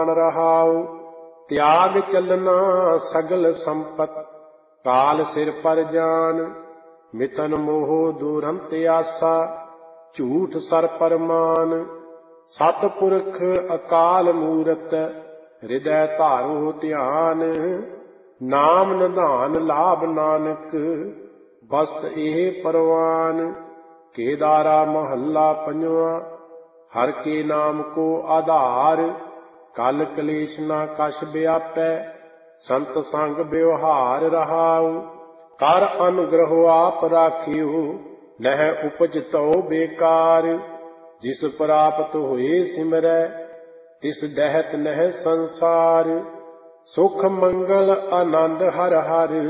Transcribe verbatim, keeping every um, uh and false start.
रहाउ। त्याग चलना सगल संपत, काल सिर पर जान। मितन मोह दुरंत आसा, झूठ सर परमान। सतपुरख अकाल मूरत, हृदय धारो ध्यान। नाम निधान लाभ नानक, बस्त एह परवान। केदारा महला पंजवा, हर के नाम को आधार। कल कलेश ना कछ व्यापै, संत संग व्यवहार रहाउ। कर अनुग्रह आप राखियो, नह उपज तो बेकार। जिस प्राप्त होए सिमरै, तिस डहत नह संसार। सुख मंगल आनंद हर हर,